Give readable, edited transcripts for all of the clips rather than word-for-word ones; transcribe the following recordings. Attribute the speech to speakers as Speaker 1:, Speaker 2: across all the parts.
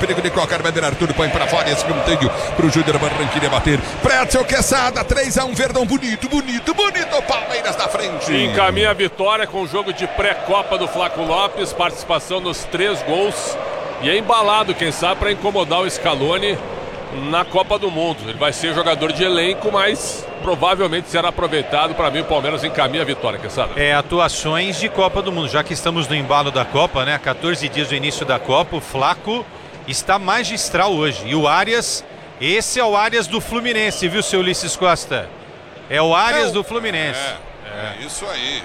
Speaker 1: perigo de qualquer maneira. Arthur põe pra fora, escanteio pro Júnior Barranquilla bater. Pretzel Quesada, 3-1, Verdão, bonito. Palmeiras na frente.
Speaker 2: Encaminha a vitória com o jogo de pré-copa do Flaco Lopes, participação nos 3 gols. E é embalado, quem sabe, para incomodar o Scaloni na Copa do Mundo. Ele vai ser jogador de elenco, mas provavelmente será aproveitado. Para mim, o Palmeiras encaminha a vitória, quem sabe?
Speaker 3: Atuações de Copa do Mundo, já que estamos no embalo da Copa, né? 14 dias do início da Copa, o Flaco está magistral hoje. E o Arias, esse é o Arias do Fluminense, viu, seu Ulisses Costa? É o Arias do Fluminense.
Speaker 1: É isso aí.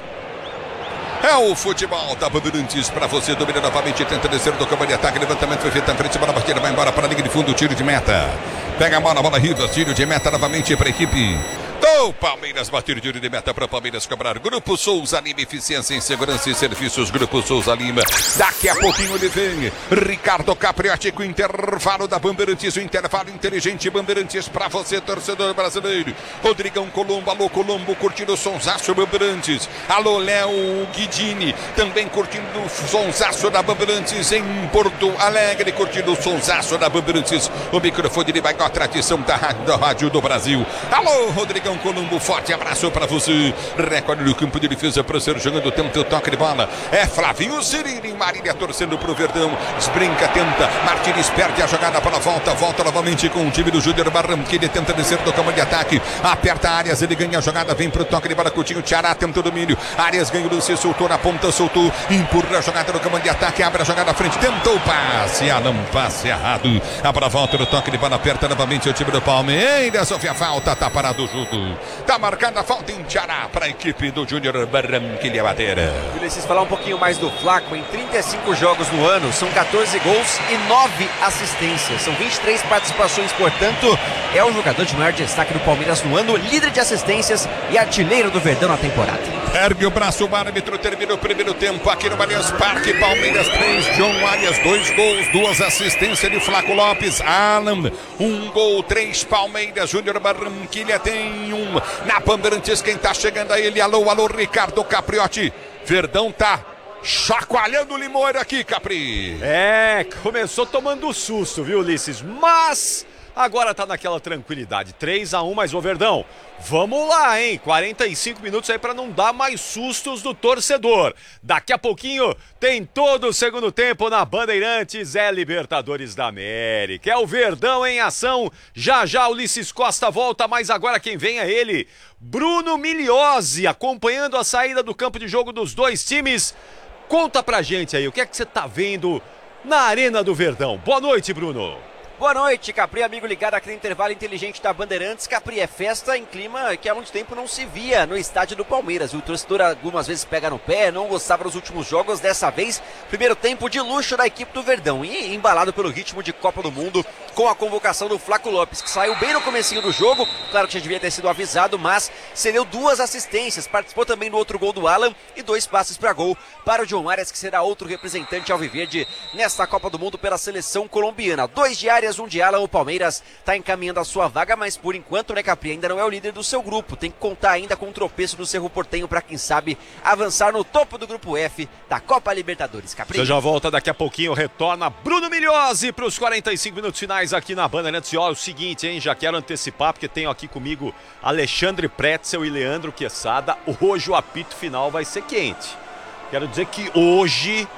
Speaker 1: É o futebol da Bandeirantes para você, domina novamente, tenta descer do campo de ataque, levantamento foi feito na frente, bola batida, vai embora para a linha de fundo, tiro de meta. Pega a bola Rivas, tiro de meta novamente para a equipe do Palmeiras, bater tiro de meta para o Palmeiras cobrar. Grupo Souza Lima, eficiência em segurança e serviços, Grupo Souza Lima. Daqui a pouquinho ele vem, Ricardo Capriotti com o intervalo da Bandeirantes, o intervalo inteligente Bandeirantes para você, torcedor brasileiro. Rodrigão Colombo, alô Colombo, curtindo o sonsaço Bandeirantes. Alô Léo Guidini, também curtindo o sonsaço da Bandeirantes em Porto Alegre, curtindo o sonsaço da Bandeirantes. O microfone ele vai com a tradição da Rádio do Brasil. Alô Rodrigão Colombo, forte abraço para você. Recorde no campo de defesa para ser jogando, tenta o toque de bola. É Flavinho Cirilo em Marília torcendo pro Verdão. Esbrinca, tenta. Martins perde a jogada para a volta novamente com o time do Júnior Barranquilla. Tenta descer do campo de ataque. Aperta Arias, ele ganha a jogada, vem pro toque de bola. Coutinho, Tiará tenta o domínio. Arias ganha o lance, soltou na ponta, soltou. Empurra a jogada no campo de ataque, abre a jogada à frente. Tentou o passe, não passe errado. Abre a volta no toque de bola, aperta novamente o time do Palmeiras. Sofre a falta, tá parado o jogo. Tá marcando a falta em Tiará para a equipe do Júnior Barranquilla bater.
Speaker 4: Ulisses, falar um pouquinho mais do Flaco. Em 35 jogos no ano, são 14 gols e 9 assistências. São 23 participações, portanto, é o jogador de maior destaque do Palmeiras no ano, líder de assistências e artilheiro do Verdão na temporada.
Speaker 1: Ergue o braço, o árbitro termina o primeiro tempo aqui no Allianz Parque. Palmeiras 3, John Arias 2 gols, 2 assistências de Flaco Lopes. Alan, 1 gol, 3 Palmeiras. Júnior Barranquilla tem 1. Na Bandeirantes, quem tá chegando a ele? Alô, Ricardo Capriotti. Verdão tá chacoalhando o Limoeiro aqui, Capri.
Speaker 5: Começou tomando susto, viu, Ulisses? Mas agora tá naquela tranquilidade. 3-1, mas o Verdão, vamos lá, hein? 45 minutos aí pra não dar mais sustos do torcedor. Daqui a pouquinho tem todo o segundo tempo na Bandeirantes. É Libertadores da América. É o Verdão em ação. Já Ulisses Costa volta, mas agora quem vem é ele, Bruno Migliozzi, acompanhando a saída do campo de jogo dos dois times. Conta pra gente aí, o que é que você tá vendo na Arena do Verdão? Boa noite, Bruno.
Speaker 4: Boa noite, Capri, amigo ligado aqui no intervalo inteligente da Bandeirantes. Capri, é festa em clima que há muito tempo não se via no estádio do Palmeiras. O torcedor algumas vezes pega no pé, não gostava dos últimos jogos. Dessa vez, primeiro tempo de luxo da equipe do Verdão. E embalado pelo ritmo de Copa do Mundo, com a convocação do Flaco Lopes, que saiu bem no comecinho do jogo. Claro que já devia ter sido avisado, mas cedeu 2 assistências. Participou também do outro gol do Alan e 2 passes para gol para o John Arias, que será outro representante alviverde nesta Copa do Mundo pela seleção colombiana. 2 de Arias, 1 de Alan. O Palmeiras está encaminhando a sua vaga, mas por enquanto, né, Capri, ainda não é o líder do seu grupo. Tem que contar ainda com o tropeço do Cerro Porteño para, quem sabe, avançar no topo do grupo F da Copa Libertadores. Capri.
Speaker 5: Você já volta daqui a pouquinho, retorna Bruno Migliozzi para os 45 minutos finais aqui na Bandeirantes. E olha o seguinte, hein, já quero antecipar, porque tenho aqui comigo Alexandre Pretzel e Leandro Quesada. Hoje o apito final vai ser quente. Quero dizer que hoje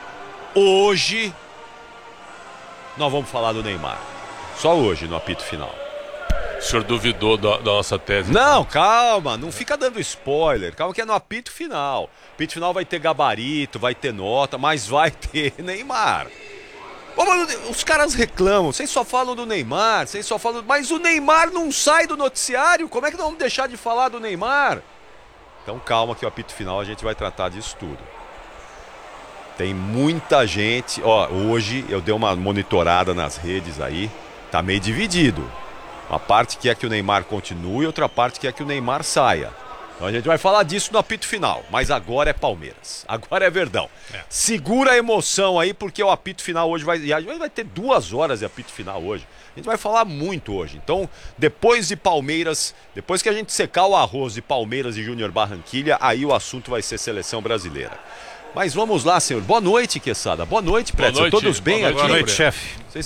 Speaker 5: nós vamos falar do Neymar. Só hoje no apito final.
Speaker 2: O senhor duvidou da nossa tese?
Speaker 5: Não, calma, não fica dando spoiler. Calma que é no apito final. O apito final vai ter gabarito, vai ter nota, mas vai ter Neymar. Ô, mano, os caras reclamam, vocês só falam do Neymar, mas o Neymar não sai do noticiário. Como é que nós vamos deixar de falar do Neymar? Então calma que o apito final a gente vai tratar disso tudo. Tem muita gente, hoje eu dei uma monitorada nas redes aí, tá meio dividido. Uma parte quer que o Neymar continue, outra parte quer que o Neymar saia. Então a gente vai falar disso no apito final, mas agora é Palmeiras, agora é Verdão. Segura a emoção aí, porque o apito final hoje vai ter 2 horas de apito final hoje. A gente vai falar muito hoje. Então, depois de Palmeiras, depois que a gente secar o arroz de Palmeiras e Júnior Barranquilla, aí o assunto vai ser seleção brasileira. Mas vamos lá, senhor. Boa noite, Quesada. Boa noite, Pretzel. Todos bem aqui?
Speaker 3: Boa noite, chefe.